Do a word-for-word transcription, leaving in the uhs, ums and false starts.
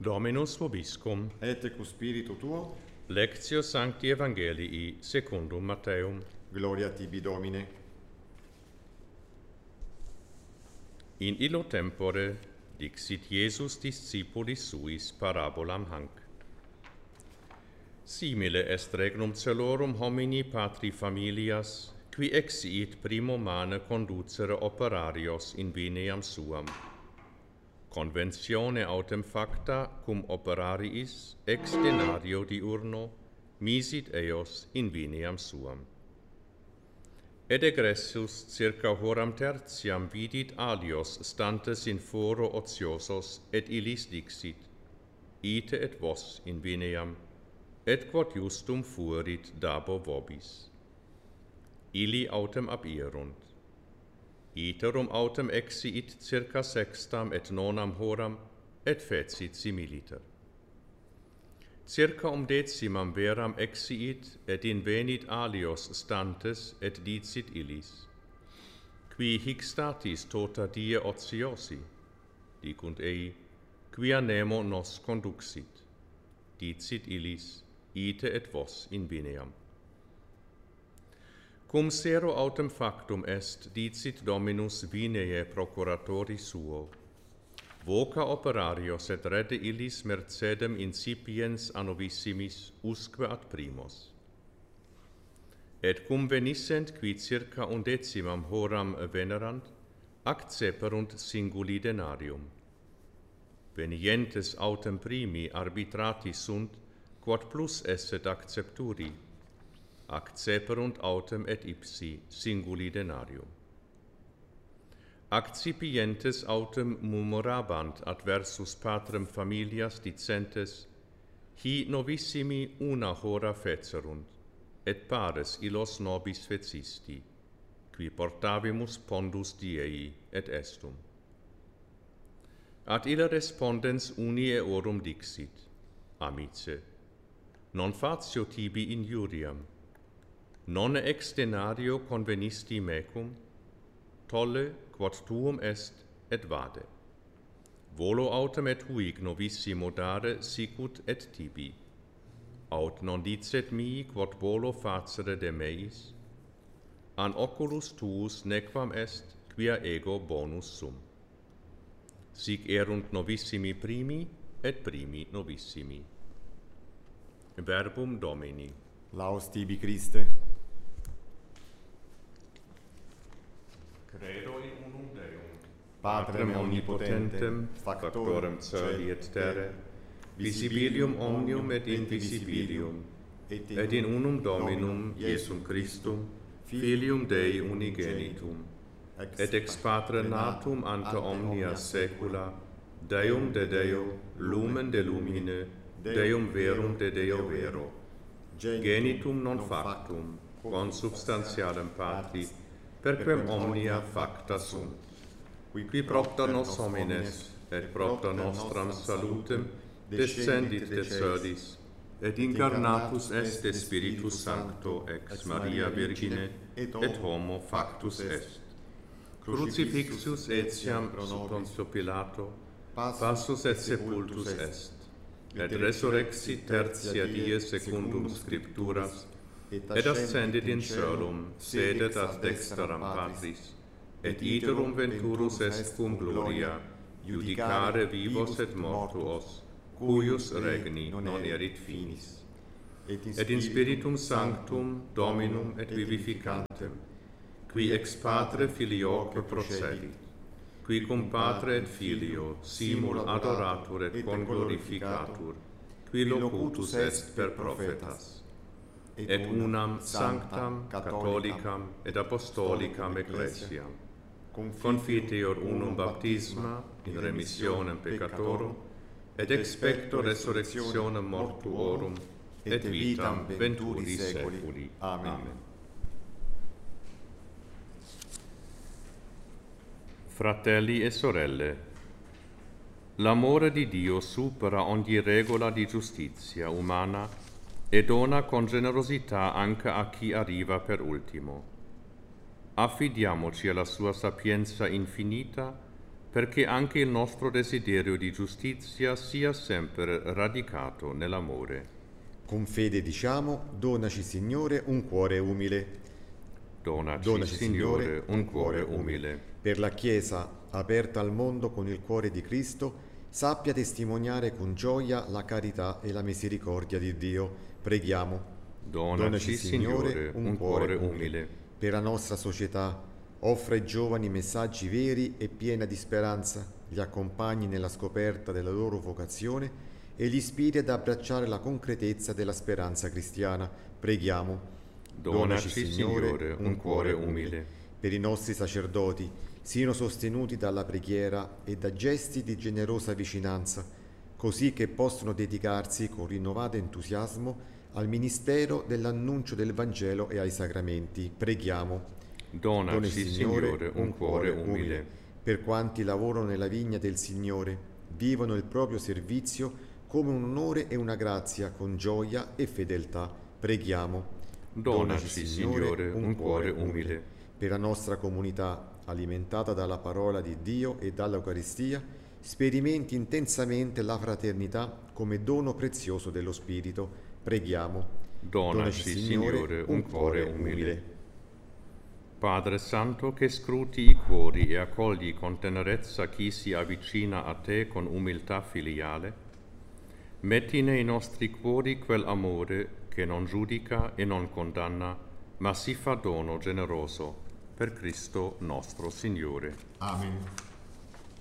Dominus vobiscum. Et cum spiritu tuo. Lectio Sancti Evangelii secundum Matteum. Gloria tibi, Domine. In illo tempore dixit Iesus discipulis suis parabolam hanc. Simile est regnum celorum homini patri familias, qui exiit primo mane conducere operarios in vineam suam. Conventione autem facta cum operariis ex denario diurno misit eos in vineam suam. Ed egressus circa horam tertiam vidit alios stantes in foro ociosos, et illis dixit, ite et vos in vineam, et quod justum fuerit dabo vobis. Illi autem abierunt. Iterum autem exiit circa sextam et nonam horam, et fecit similiter. Circa um decimam veram exiit, et invenit alios stantes, et dicit illis, qui hic statis tota die ociosi? Dicunt ei, quia nemo nos conduxit. Dicit illis, ite et vos in vineam. Cum sero autem factum est, dicit Dominus vinee procuratori suo. Voca operarios et rede illis mercedem incipiens a novissimis usque ad primos. Et cum venissent qui circa undecimam horam venerant, acceperunt singuli denarium. Venientes autem primi arbitrati sunt, quod plus esset accepturi, acceperunt autem et ipsi singuli denarium. Accipientes autem murmurabant adversus patrem familias dicentes, hi novissimi una hora fecerunt, et pares illos nobis fecisti, qui portavimus pondus diei et estum. Ad ille respondens unie orum dixit, amice, non fatio tibi injuriam, non ex denario convenisti mecum, tolle quod tuum est et vade. Volo autem et huic novissimo dare sicut et tibi. Aut non dicet mi quod volo facere de meis? An oculus tuus nequam est quia ego bonus sum. Sic erunt novissimi primi et primi novissimi. Verbum Domini. Laus tibi, Christe. Credo in unum Deum, Patrem omnipotentem, factorem caeli et terrae, visibilium omnium et invisibilium, et in unum Dominum Iesum Christum, Filium Dei unigenitum, et ex Patre natum ante omnia saecula, Deum de Deo, lumen de lumine, Deum verum de Deo vero, genitum non factum, consubstantialem Patri, perquem omnia facta sunt, qui propter nos homines, et propter nostram salutem, descendit de cedis, et incarnatus est de Spiritus Sancto ex Maria Virgine, et homo factus est. Crucifixus etiam sub Pontio Pilato, passus et sepultus est, et resurrexit tertia die secundum Scripturas, et ascendit in caelum, sedet ad dexteram Patris, et iterum venturus est cum gloria, judicare vivos et mortuos, cuius regni non erit finis. Et in Spiritum Sanctum, Dominum et vivificantem, qui ex Patre Filioque procedit, qui cum Patre et Filio simul adoratur et conglorificatur, qui locutus est per prophetas, et unam sanctam, catholicam et apostolicam ecclesiam, confiteor unum baptisma in remissionem peccatorum, et expecto resurrectionem mortuorum, et vitam venturi seculi. Amen. Fratelli e sorelle, l'amore di Dio supera ogni regola di giustizia umana e dona con generosità anche a chi arriva per ultimo. Affidiamoci alla sua sapienza infinita perché anche il nostro desiderio di giustizia sia sempre radicato nell'amore. Con fede diciamo, donaci Signore un cuore umile. Donaci, Donaci, Signore, un cuore umile. Per la Chiesa, aperta al mondo con il cuore di Cristo, sappia testimoniare con gioia la carità e la misericordia di Dio. Preghiamo. Donaci, Donaci Signore, un, un cuore umile. umile. Per la nostra società, offra ai giovani messaggi veri e piena di speranza, li accompagni nella scoperta della loro vocazione e li ispiri ad abbracciare la concretezza della speranza cristiana. Preghiamo. Donaci, Signore, Signore un cuore umile. Per i nostri sacerdoti, siano sostenuti dalla preghiera e da gesti di generosa vicinanza, così che possano dedicarsi con rinnovato entusiasmo al ministero dell'annuncio del Vangelo e ai sacramenti. Preghiamo. Donaci, Donaci Signore, Signore, un cuore umile. Per quanti lavorano nella vigna del Signore, vivono il proprio servizio come un onore e una grazia con gioia e fedeltà. Preghiamo. Donaci, Donaci Signore, un, un cuore umile. Per la nostra comunità, alimentata dalla parola di Dio e dall'Eucaristia, sperimenti intensamente la fraternità come dono prezioso dello Spirito. Preghiamo. Donaci, Donaci Signore, Signore, un cuore umile. Padre Santo, che scruti i cuori e accogli con tenerezza chi si avvicina a te con umiltà filiale, metti nei nostri cuori quell'amore che non giudica e non condanna, ma si fa dono generoso per Cristo nostro Signore. Amen.